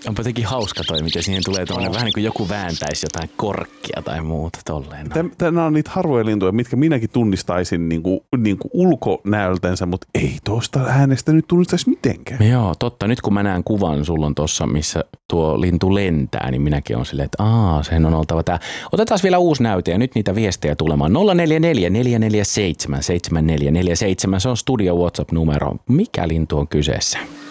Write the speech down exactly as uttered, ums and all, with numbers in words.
Onpa jotenkin hauska toi, miten siihen tulee tuollainen oh. vähän niin kuin joku vääntäisi jotain korkkia tai muuta tolleen. Nämä on niitä harvoja lintuja, mitkä minäkin tunnistaisin niin kuin, niin kuin ulkonäöltänsä, mutta ei tuosta äänestä nyt tunnistaisi mitenkään. Joo, totta. Nyt kun mä näen kuvan, sulla on tuossa, missä tuo lintu lentää, niin minäkin on silleen, että aa, sen on oltava tää. Otetaan vielä uusi näyte ja nyt niitä viestejä tulemaan. nolla neljä neljä neljä neljä seitsemän seitsemän neljä neljä seitsemän, se on studio WhatsApp-numero. Mikä lintu on kyseessä?